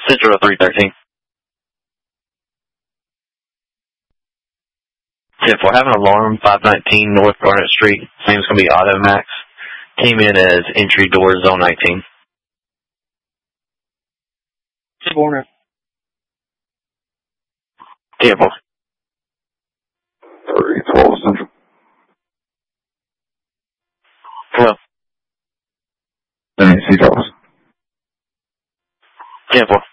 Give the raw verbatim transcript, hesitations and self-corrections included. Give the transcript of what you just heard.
Central three thirteen. ten four, have an alarm, five nineteen North Garnet Street. Name's going to be Automax. Came in as entry door zone nineteen. Warner. ten four. three twelve Central. Hello. N A C Dallas. ten four.